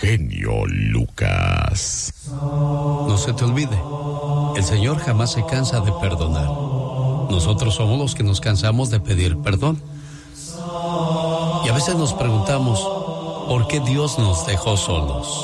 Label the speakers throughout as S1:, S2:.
S1: genio Lucas.
S2: No se te olvide, el Señor jamás se cansa de perdonar. Nosotros somos los que nos cansamos de pedir perdón. Y a veces nos preguntamos, ¿por qué Dios nos dejó solos?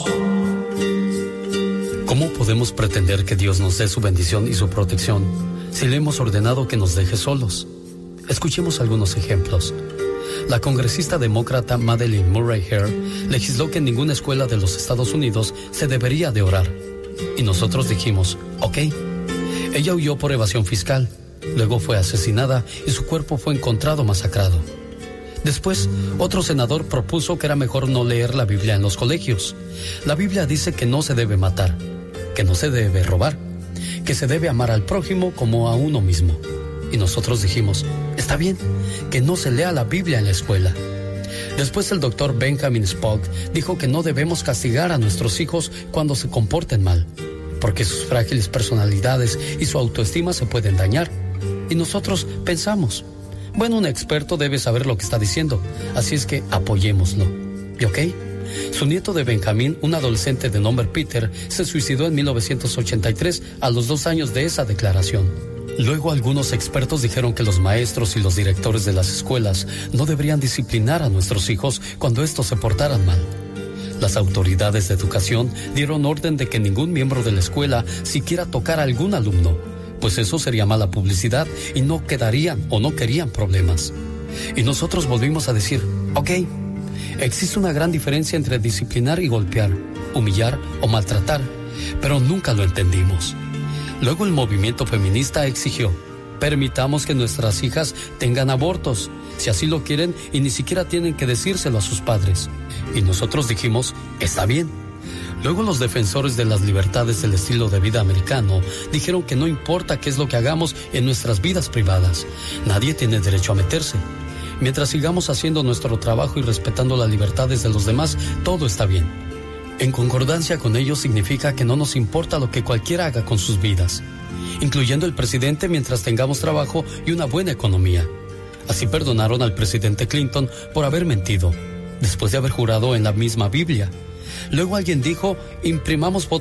S2: ¿Cómo podemos pretender que Dios nos dé su bendición y su protección si le hemos ordenado que nos deje solos? Escuchemos algunos ejemplos. La congresista demócrata Madeleine Murray Hare legisló que en ninguna escuela de los Estados Unidos se debería de orar. Y nosotros dijimos, ok. Ella huyó por evasión fiscal, luego fue asesinada y su cuerpo fue encontrado masacrado. Después, otro senador propuso que era mejor no leer la Biblia en los colegios. La Biblia dice que no se debe matar, que no se debe robar, que se debe amar al prójimo como a uno mismo. Y nosotros dijimos, está bien, que no se lea la Biblia en la escuela. Después el doctor Benjamin Spock dijo que no debemos castigar a nuestros hijos cuando se comporten mal, porque sus frágiles personalidades y su autoestima se pueden dañar. Y nosotros pensamos, bueno, un experto debe saber lo que está diciendo, así es que apoyémoslo. ¿Y ok? Su nieto de Benjamín, un adolescente de nombre Peter, se suicidó en 1983 a los 2 años de esa declaración. Luego algunos expertos dijeron que los maestros y los directores de las escuelas no deberían disciplinar a nuestros hijos cuando estos se portaran mal. Las autoridades de educación dieron orden de que ningún miembro de la escuela siquiera tocara a algún alumno, pues eso sería mala publicidad y no quedarían o no querían problemas. Y nosotros volvimos a decir, ok, existe una gran diferencia entre disciplinar y golpear, humillar o maltratar, pero nunca lo entendimos. Luego el movimiento feminista exigió, permitamos que nuestras hijas tengan abortos, si así lo quieren y ni siquiera tienen que decírselo a sus padres. Y nosotros dijimos, está bien. Luego los defensores de las libertades del estilo de vida americano dijeron que no importa qué es lo que hagamos en nuestras vidas privadas, nadie tiene derecho a meterse. Mientras sigamos haciendo nuestro trabajo y respetando las libertades de los demás, todo está bien. En concordancia con ellos significa que no nos importa lo que cualquiera haga con sus vidas, incluyendo el presidente mientras tengamos trabajo y una buena economía. Así perdonaron al presidente Clinton por haber mentido, después de haber jurado en la misma Biblia. Luego alguien dijo, imprimamos